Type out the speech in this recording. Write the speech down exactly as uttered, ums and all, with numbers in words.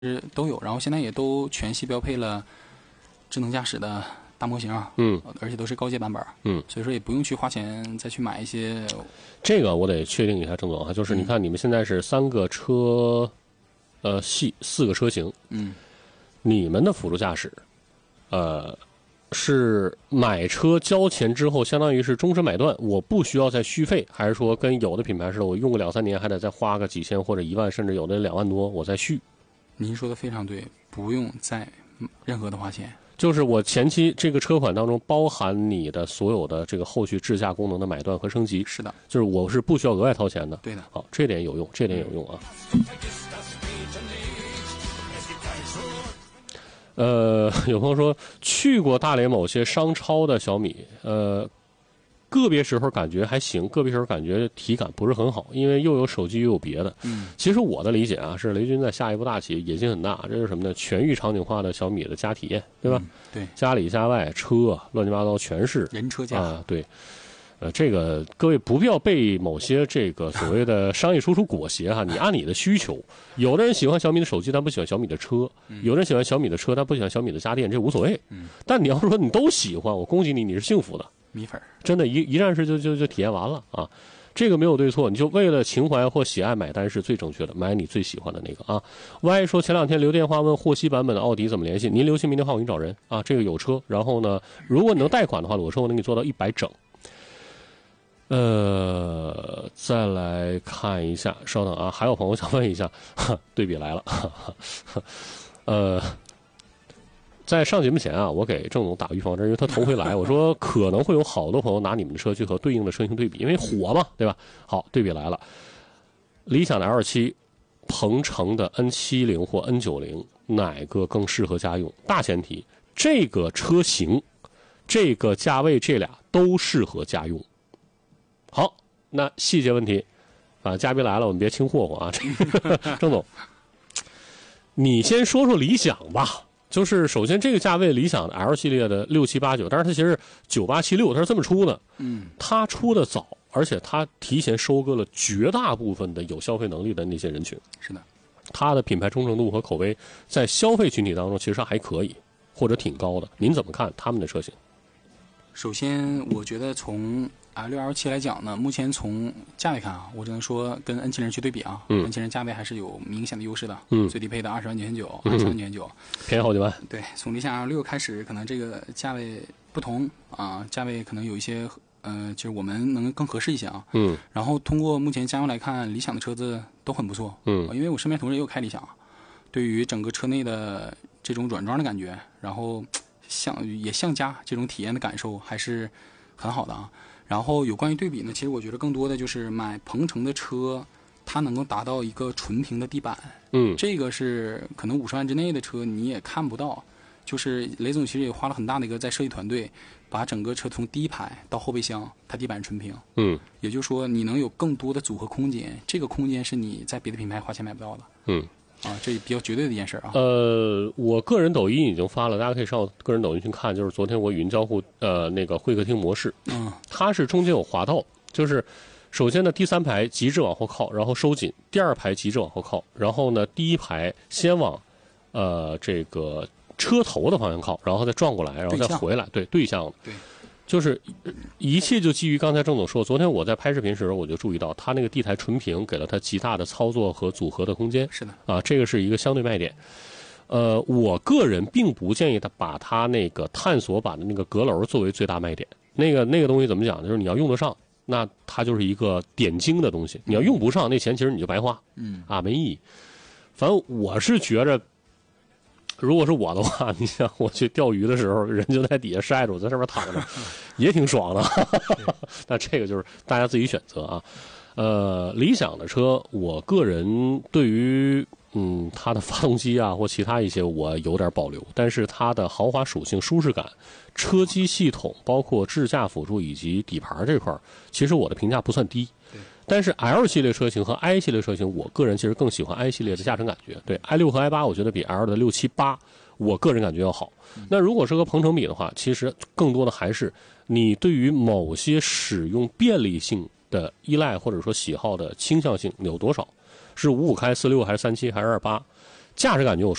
都有，然后现在也都全系标配了智能驾驶的大模型， 嗯， 而且都是高阶版本， 嗯， 所以说也不用去花钱再去买一些。 这个我得确定一下，郑总啊，就是你看你们现在是三个车，呃系四个车型， 嗯， 你们的辅助驾驶，呃。是买车交钱之后，相当于是终身买断，我不需要再续费，还是说跟有的品牌似的，我用个两三年还得再花个几千或者一万，甚至有的两万多，我再续？ 您说的非常对，不用再任何的花钱， 就是我前期这个车款当中包含你的所有的这个后续智驾功能的买断和升级。 是的， 就是我是不需要额外掏钱的。 对的， 好，这点有用，这点有用啊。呃，有朋友说去过大连某些商超的小米，呃，个别时候感觉还行，个别时候感觉体感不是很好，因为又有手机又有别的。 嗯， 其实我的理解啊，是雷军在下一步大棋，野心很大，这是什么呢？全域场景化的小米的家体验，对吧？ 嗯、对， 家里家外车乱七八糟全是人车家啊，对。呃，这个各位不必要被某些这个所谓的商业输出裹挟哈，你按你的需求，有的人喜欢小米的手机，但不喜欢小米的车；有的人喜欢小米的车，但不喜欢小米的家电，这无所谓。 嗯， 但你要说你都喜欢，我恭喜你，你是幸福的米粉， 真的，一一站式就就就体验完了啊。这个没有对错，你就为了情怀或喜爱买单是最正确的，买你最喜欢的那个啊。Y 说前两天留电话问霍希版本的奥迪怎么联系，您留信明天话我给你找人啊。这个有车，然后呢，如果你能贷款的话，裸车我能给你做到一百整。呃，再来看一下，稍等啊，还有朋友想问一下，对比来了，哈哈呃，在上节目前啊，我给郑总打预防针，因为他头回来，我说可能会有好多朋友拿你们的车去和对应的车型对比，因为火嘛，对吧？好，对比来了，理想的 L 七、鹏程的 N 七十 或 N 九十，哪个更适合家用？大前提，这个车型、这个价位，这俩都适合家用。好，那细节问题，啊，嘉宾来了，我们别轻霍霍啊。这个郑总，你先说说理想吧。就是首先这个价位，理想的 L 系列的六七八九，但是它其实九八七六，它是这么出的。 嗯， 它出的早，而且它提前收割了绝大部分的有消费能力的那些人群。 是的， 它的品牌忠诚度和口碑在消费群体当中其实还可以，或者挺高的。您怎么看他们的车型？ 首先，我觉得从 L 六 L 七来讲呢，目前从价位看啊，我只能说跟 N 七十 去对比啊，嗯 ，N 七十 价位还是有明显的优势的， 嗯， 最低配的二十万九千九，二十万九千九， 便宜好几万。 对，从理想 L 六开始，可能这个价位不同啊，价位可能有一些呃，就是我们能更合适一些啊， 嗯， 然后通过目前家用来看，理想的车子都很不错， 嗯， 因为我身边同事也有开理想，对于整个车内的这种软装的感觉，然后像也像家这种体验的感受还是很好的啊。然后有关于对比呢，其实我觉得更多的就是买鹏程的车，它能够达到一个纯平的地板， 嗯， 这个是可能五十万之内的车你也看不到。就是雷总其实也花了很大的一个在设计团队，把整个车从第一排到后备箱，它地板纯平， 嗯， 也就是说你能有更多的组合空间，这个空间是你在别的品牌花钱买不到的， 嗯。 啊，这比较绝对的一件事啊。 呃，我个人抖音已经发了，大家可以上我个人抖音去看。就是昨天我语音交互，呃，那个会客厅模式， 嗯， 它是中间有滑道，就是首先呢，第三排极致往后靠，然后收紧；第二排极致往后靠，然后呢，第一排先往呃这个车头的方向靠，然后再转过来，然后再回来，对，对向的， 对。 就是一切就基于刚才郑总说，昨天我在拍视频时候我就注意到，它那个地台纯平，给了它极大的操作和组合的空间。 是的， 啊，这个是一个相对卖点。呃，我个人并不建议他把它那个探索版的那个阁楼作为最大卖点。那个那个东西怎么讲？就是你要用得上，那它就是一个点睛的东西；你要用不上，那钱其实你就白花， 嗯啊，没意义。反正我是觉着。如果是我的话，你想我去钓鱼的时候，人就在底下晒着，我在上面躺着，也挺爽的。那这个就是大家自己选择啊。呃，理想的车，我个人对于嗯它的发动机啊或其他一些我有点保留，但是它的豪华属性、舒适感、车机系统，包括智驾辅助以及底盘这块，其实我的评价不算低。但是 L 系列车型和 I 系列车型，我个人其实更喜欢 I 系列的驾乘感觉。对 i 六和 i 八，我觉得比 L 的六七八，我个人感觉要好。那如果是和鹏程比的话，其实更多的还是你对于某些使用便利性的依赖或者说喜好的倾向性有多少？是五五开、四六还是三七还是二八？ 驾驶感觉我